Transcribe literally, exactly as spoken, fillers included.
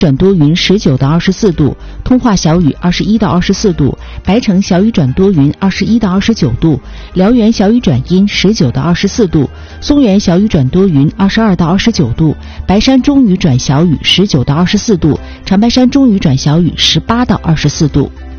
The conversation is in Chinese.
转多云十九到二十四度，通化小雨二十一到二十四度，白城小雨转多云二十一到二十九度，辽源小雨转阴十九到二十四度，松原小雨转多云二十二到二十九度，白山中雨转小雨十九到二十四度，长白山中雨转小雨十八到二十四度。